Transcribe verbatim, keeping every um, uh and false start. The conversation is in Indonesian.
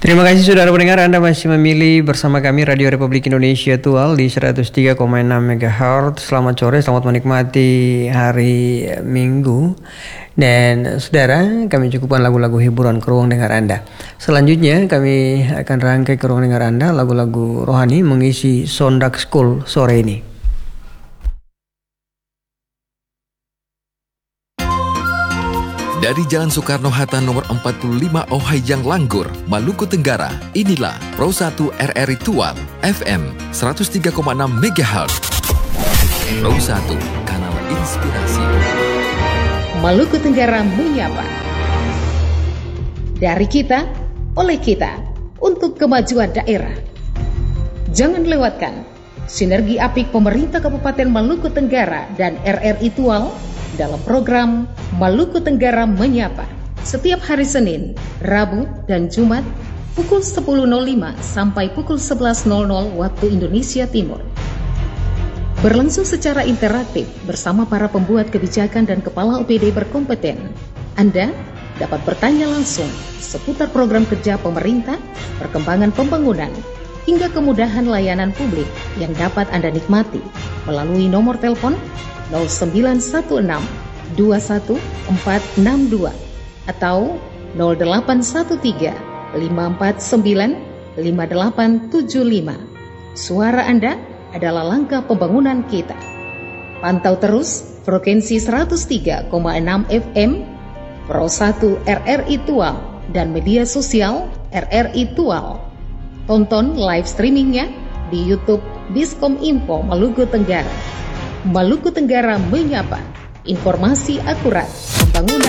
Terima kasih saudara pendengar, Anda masih memilih bersama kami Radio Republik Indonesia Tual di seratus tiga koma enam megahertz. Selamat sore, selamat menikmati hari Minggu. Dan saudara, kami cukupkan lagu-lagu hiburan ke ruang dengar Anda. Selanjutnya kami akan rangkai ke ruang dengar Anda lagu-lagu rohani mengisi Sondag School sore ini. Dari Jalan Soekarno-Hatta nomor empat puluh lima Ohayang Langgur, Maluku Tenggara, inilah Pro satu R R I Tual, F M seratus tiga koma enam megahertz. Pro satu, kanal inspirasi. Maluku Tenggara menyapa. Dari kita, oleh kita, untuk kemajuan daerah. Jangan lewatkan sinergi apik pemerintah Kabupaten Maluku Tenggara dan R R I Tual dalam program Maluku Tenggara Menyapa setiap hari Senin, Rabu, dan Jumat pukul sepuluh nol lima sampai pukul sebelas nol nol waktu Indonesia Timur. Berlangsung secara interaktif bersama para pembuat kebijakan dan kepala O P D berkompeten. Anda dapat bertanya langsung seputar program kerja pemerintah, perkembangan pembangunan, hingga kemudahan layanan publik yang dapat Anda nikmati melalui nomor telepon nol sembilan satu enam dua satu empat enam dua atau nol delapan satu tiga lima empat sembilan lima delapan tujuh lima. Suara Anda adalah langkah pembangunan kita. Pantau terus frekuensi seratus tiga koma enam F M Pro satu R R I Tual dan media sosial R R I Tual. Tonton live streamingnya di YouTube Biskom Info Maluku Tenggara. Maluku Tenggara Menyapa, informasi akurat pembangunan.